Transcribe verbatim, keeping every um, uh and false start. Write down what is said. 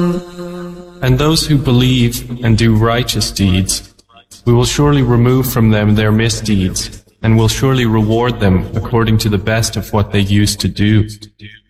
And those who believe and do righteous deeds, we will surely remove from them their misdeeds, and will surely reward them according to the best of what they used to do.